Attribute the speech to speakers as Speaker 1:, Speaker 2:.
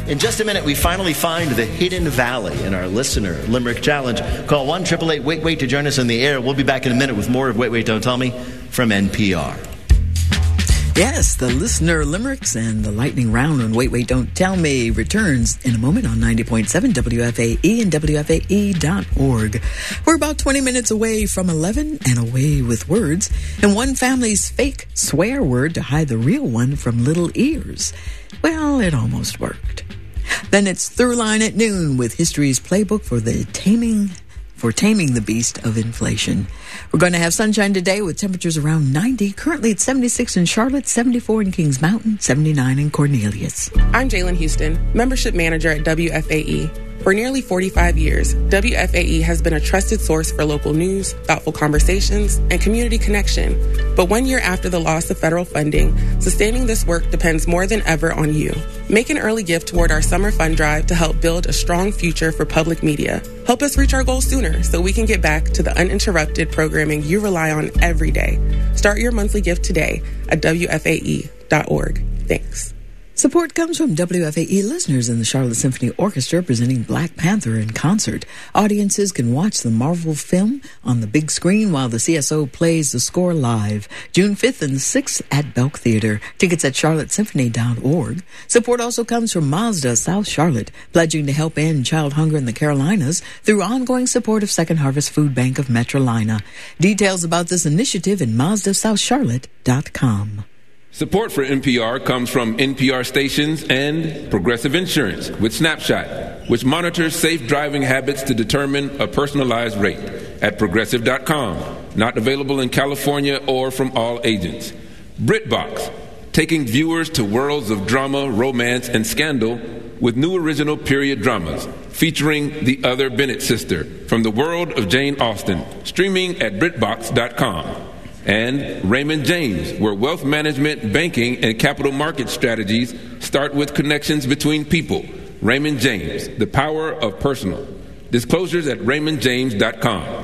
Speaker 1: In just a minute, we finally find the hidden valley in our listener Limerick Challenge. Call 1-888-WAIT-WAIT to join us in the air. We'll be back in a minute with more of Wait, Wait, Don't Tell Me from NPR.
Speaker 2: Yes, the listener limericks and the lightning round on Wait, Wait, Don't Tell Me returns in a moment on 90.7 WFAE and WFAE.org. We're about 20 minutes away from 11 and away with words, and one family's fake swear word to hide the real one from little ears. Well, it almost worked. Then it's Throughline at noon with history's playbook for taming the beast of inflation. We're going to have sunshine today with temperatures around 90. Currently it's 76 in Charlotte, 74 in Kings Mountain, 79 in Cornelius.
Speaker 3: I'm Jalen Houston, membership manager at WFAE. For nearly 45 years, WFAE has been a trusted source for local news, thoughtful conversations, and community connection. But 1 year after the loss of federal funding, sustaining this work depends more than ever on you. Make an early gift toward our summer fund drive to help build a strong future for public media. Help us reach our goals sooner so we can get back to the uninterrupted programming you rely on every day. Start your monthly gift today at WFAE.org. Thanks.
Speaker 2: Support comes from WFAE listeners in the Charlotte Symphony Orchestra presenting Black Panther in concert. Audiences can watch the Marvel film on the big screen while the CSO plays the score live. June 5th and 6th at Belk Theater. Tickets at charlottesymphony.org. Support also comes from Mazda South Charlotte, pledging to help end child hunger in the Carolinas through ongoing support of Second Harvest Food Bank of Metrolina. Details about this initiative in MazdaSouthCharlotte.com.
Speaker 4: Support for NPR comes from NPR stations and Progressive Insurance with Snapshot, which monitors safe driving habits to determine a personalized rate at Progressive.com. Not available in California or from all agents. BritBox, taking viewers to worlds of drama, romance, and scandal with new original period dramas featuring the other Bennett sister from the world of Jane Austen, streaming at BritBox.com. And Raymond James, where wealth management, banking, and capital market strategies start with connections between people. Raymond James, the power of personal. Disclosures at RaymondJames.com.